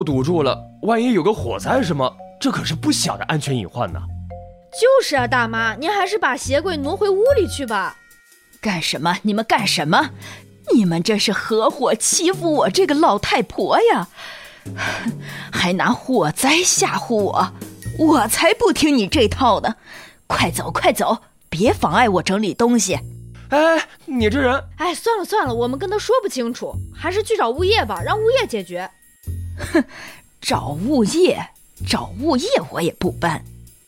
堵住了，万一有个火灾什么，这可是不小的安全隐患呢。 就是啊，大妈，您还是把鞋柜挪回屋里去吧。 干什么？你们干什么？你们这是合伙欺负我这个老太婆呀！还拿火灾吓唬我，我才不听你这套呢！快走快走，别妨碍我整理东西。 哎，你这人…… 哎，算了算了，我们跟他说不清楚，还是去找物业吧，让物业解决。 哼，找物业我也不搬。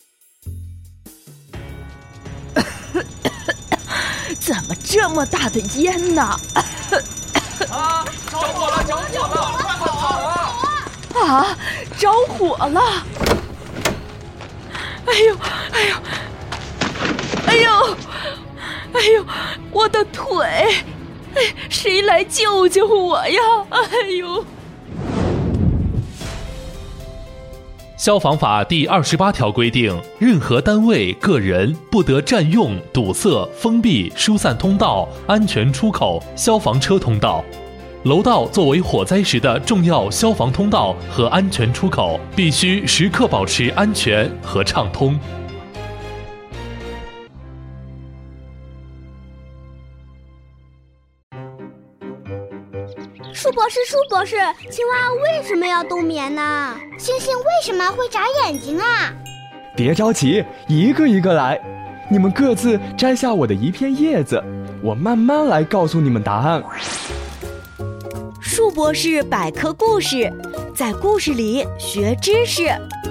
怎么这么大的烟呢？ 啊！着火了！着火了！快跑啊！ 啊！着火了！哎呦！哎呦！哎呦！哎呦！我的腿！哎，谁来救救我呀！哎呦！ 消防法第28条规定，任何单位、个人不得占用、堵塞、封闭、疏散通道、安全出口、消防车通道。楼道作为火灾时的重要消防通道和安全出口，必须时刻保持安全和畅通。 舒博士，青蛙为什么要冬眠呢？星星为什么会眨眼睛啊？ 别着急，一个一个来。你们各自摘下我的一片叶子，我慢慢来告诉你们答案。 树博士百科故事，在故事里学知识。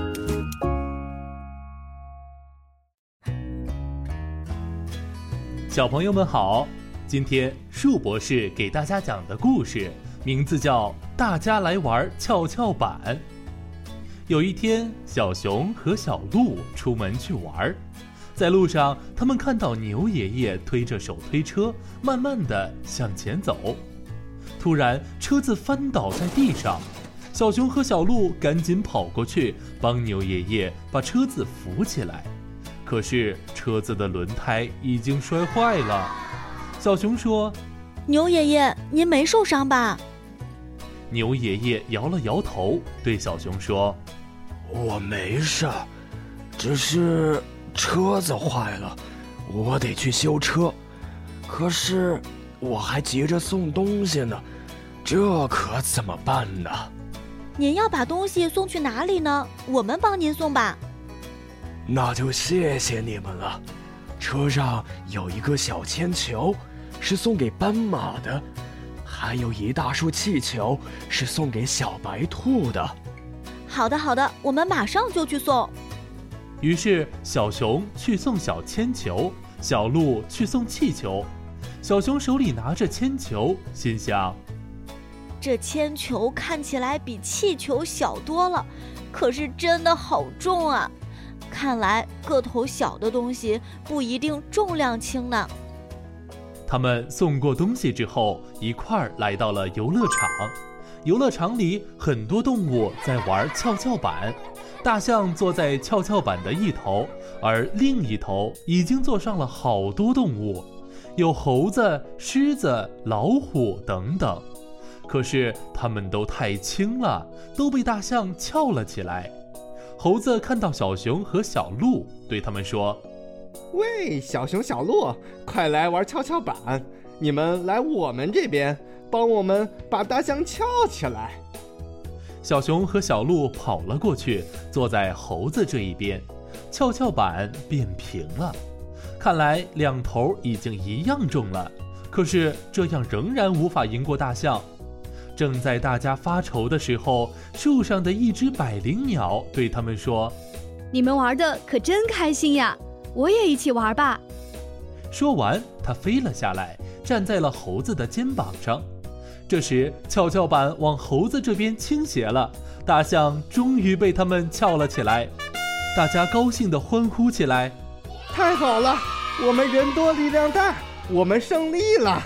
小朋友们好，今天树博士给大家讲的故事名字叫《大家来玩跷跷板》。有一天，小熊和小鹿出门去玩，在路上，他们看到牛爷爷推着手推车，慢慢地向前走。突然，车子翻倒在地上，小熊和小鹿赶紧跑过去，帮牛爷爷把车子扶起来。可是，车子的轮胎已经摔坏了。小熊说：“ 牛爷爷，您没受伤吧？” 牛爷爷摇了摇头，对小熊说：“ 我没事，只是车子坏了，我得去修车。可是我还急着送东西呢，这可怎么办呢？” 您要把东西送去哪里呢？我们帮您送吧。 那就谢谢你们了。车上有一个小铅球，是送给斑马的，还有一大束气球，是送给小白兔的。 好的，我们马上就去送。 于是小熊去送小铅球，小鹿去送气球。小熊手里拿着铅球，心想： 这铅球看起来比气球小多了，可是真的好重啊！看来个头小的东西不一定重量轻呢。 他们送过东西之后，一块儿来到了游乐场。游乐场里很多动物在玩跷跷板，大象坐在跷跷板的一头，而另一头已经坐上了好多动物，有猴子、狮子、老虎等等。可是它们都太轻了，都被大象翘了起来。猴子看到小熊和小鹿，对他们说：“ 喂，小熊小鹿，快来玩跷跷板！你们来我们这边，帮我们把大象翘起来。” 小熊和小鹿跑了过去，坐在猴子这一边，跷跷板变平了。看来两头已经一样重了，可是这样仍然无法赢过大象。正在大家发愁的时候，树上的一只百灵鸟对他们说：“ 你们玩的可真开心呀，我也一起玩吧。” 说完，它飞了下来，站在了猴子的肩膀上。这时，跷跷板往猴子这边倾斜了，大象终于被他们翘了起来。大家高兴地欢呼起来：“ 太好了，我们人多力量大，我们胜利了！”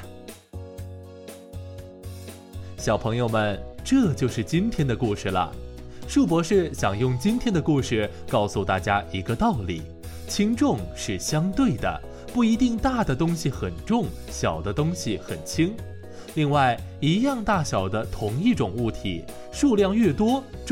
小朋友们，这就是今天的故事了。树博士想用今天的故事告诉大家一个道理：轻重是相对的，不一定大的东西很重，小的东西很轻。另外，一样大小的同一种物体，数量越多，